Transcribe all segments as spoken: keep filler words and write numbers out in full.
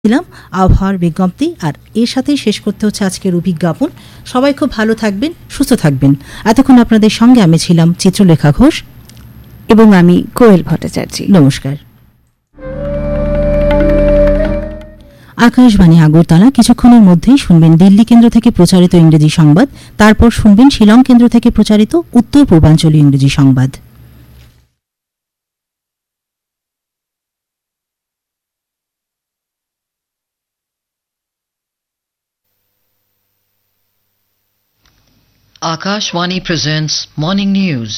দিলাম আবহাওয়ার বিজ্ঞপ্তি আর এর সাথেই শেষ করতে হচ্ছে আজকের অভিজ্ঞাপন। সবাই খুব ভালো থাকবেন, সুস্থ থাকবেন। এতক্ষণ আপনাদের সঙ্গে আমি ছিলাম চিত্রলেখা ঘোষ এবং আমি কোয়েল ভট্টাচার্য। নমস্কার। আকাশবাণী আগরতলা। কিছুক্ষণের মধ্যেই শুনবেন দিল্লি কেন্দ্র থেকে প্রচারিত ইংরেজি সংবাদ, তারপর শুনবেন শিলং কেন্দ্র থেকে প্রচারিত উত্তর পূর্বাঞ্চলীয় ইংরেজি সংবাদ। Akashvani presents Morning News.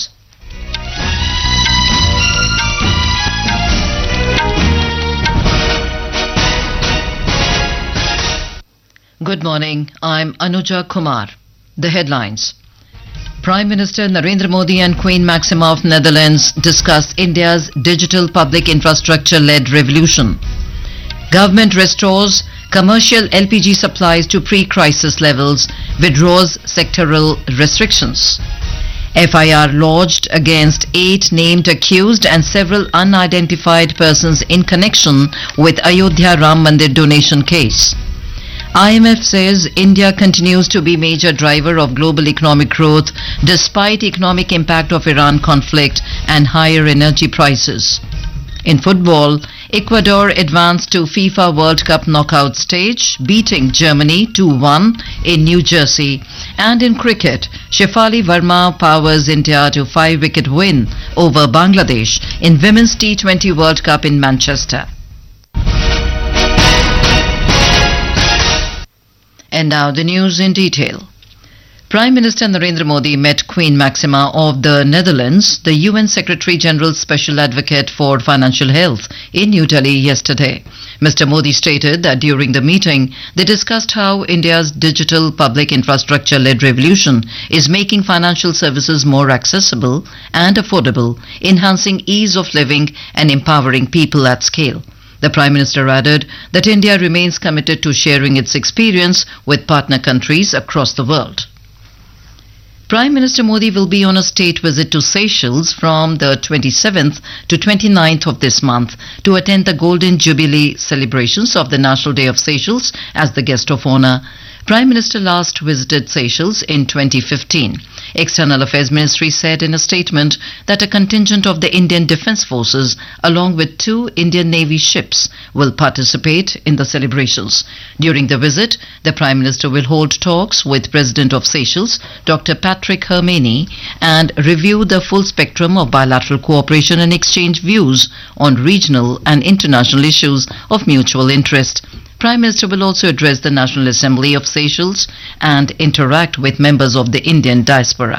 Good morning, I'm Anuja Kumar. The headlines. Prime Minister Narendra Modi and Queen Maxima of Netherlands discussed India's digital public infrastructure-led revolution. Government restores commercial L P G supplies to pre-crisis levels, withdraws sectoral restrictions. F I R lodged against eight named accused and several unidentified persons in connection with Ayodhya Ram Mandir donation case. I M F says India continues to be major driver of global economic growth despite economic impact of Iran conflict and higher energy prices. In football, Ecuador advanced to FIFA World Cup knockout stage, beating Germany two one in New Jersey. And in cricket, Shefali Verma powers India to five-wicket win over Bangladesh in Women's T twenty World Cup in Manchester. And now the news in detail. Prime Minister Narendra Modi met Queen Maxima of the Netherlands, the U N Secretary-General's Special Advocate for Financial Health, in New Delhi yesterday. Mister Modi stated that during the meeting, they discussed how India's digital public infrastructure-led revolution is making financial services more accessible and affordable, enhancing ease of living and empowering people at scale. The Prime Minister added that India remains committed to sharing its experience with partner countries across the world. Prime Minister Modi will be on a state visit to Seychelles from the twenty-seventh to twenty-ninth of this month to attend the Golden Jubilee celebrations of the National Day of Seychelles as the guest of honor. Prime Minister last visited Seychelles in twenty fifteen. External Affairs Ministry said in a statement that a contingent of the Indian Defence Forces along with two Indian Navy ships will participate in the celebrations. During the visit, the Prime Minister will hold talks with President of Seychelles, Doctor Patrick Hermeni, and review the full spectrum of bilateral cooperation and exchange views on regional and international issues of mutual interest. Prime Minister will also address the National Assembly of Seychelles and interact with members of the Indian diaspora.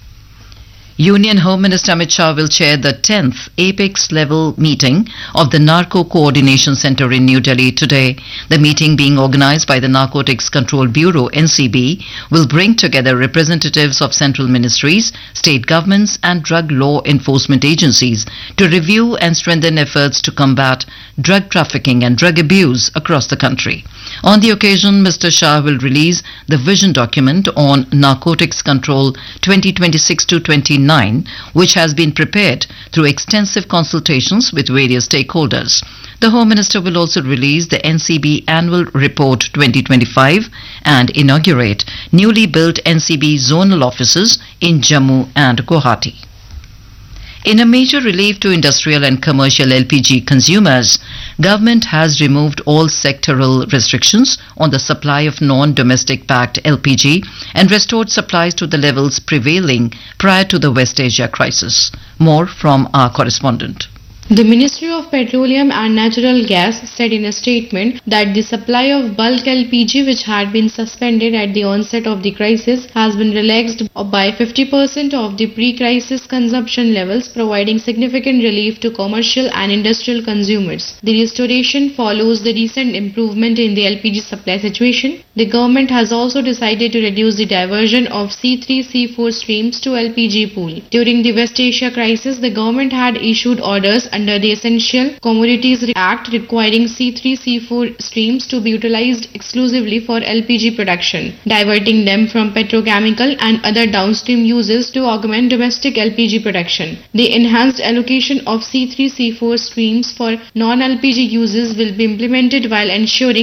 Union Home Minister Amit Shah will chair the tenth apex-level meeting of the Narco Coordination Centre in New Delhi today. The meeting, being organised by the Narcotics Control Bureau N C B, will bring together representatives of central ministries, state governments and drug law enforcement agencies to review and strengthen efforts to combat drug trafficking and drug abuse across the country. On the occasion, Mister Shah will release the vision document on narcotics control twenty twenty-six to twenty-nine, which has been prepared through extensive consultations with various stakeholders. The Home Minister will also release the N C B Annual Report twenty twenty-five and inaugurate newly built N C B zonal offices in Jammu and Guwahati. In a major relief to industrial and commercial L P G consumers, government has removed all sectoral restrictions on the supply of non-domestic packed L P G and restored supplies to the levels prevailing prior to the West Asia crisis. More from our correspondent. The Ministry of Petroleum and Natural Gas said in a statement that the supply of bulk L P G, which had been suspended at the onset of the crisis, has been relaxed by fifty percent of the pre-crisis consumption levels, providing significant relief to commercial and industrial consumers. The restoration follows the recent improvement in the L P G supply situation. The government has also decided to reduce the diversion of C three C four streams to L P G pool. During the West Asia crisis, the government had issued orders under the Essential Commodities Act, requiring C three C four streams to be utilized exclusively for L P G production, diverting them from petrochemical and other downstream uses to augment domestic L P G production. The enhanced allocation of C three C four streams for non-L P G uses will be implemented while ensuring